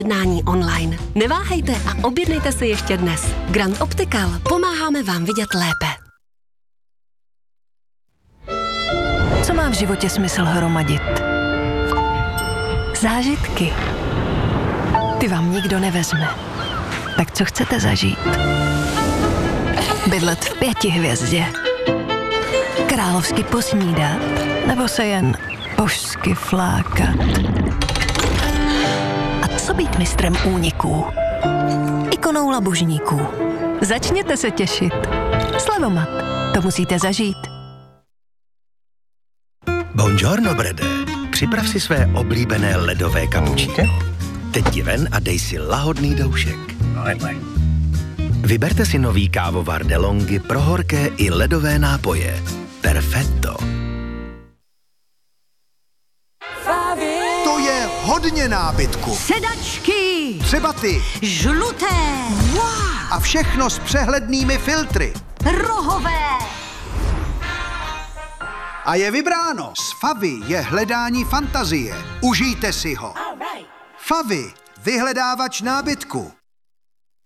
Jednání online. Neváhejte a objednejte si ještě dnes. Grand Optical. Pomáháme vám vidět lépe. Co má v životě smysl hromadit? Zážitky. Ty vám nikdo nevezme. Tak co chcete zažít? Bydlet v 5 hvězdě. Královsky posnídat? Nebo se jen božsky flákat? A co být mistrem úniků? Ikonou labužníků. Začněte se těšit. Slevomat. To musíte zažít. Buongiorno, Brede. Připrav si své oblíbené ledové kapučíno. Teď jdi ven a dej si lahodný doušek. Vyberte si nový kávovar DeLonghi pro horké i ledové nápoje. Perfetto. To je hodně nábytku. Sedačky. Třeba ty. Žluté. Wow. A všechno s přehlednými filtry. Rohové. A je vybráno. S Favy je hledání fantazie. Užijte si ho. Favy, vyhledávač nábytku.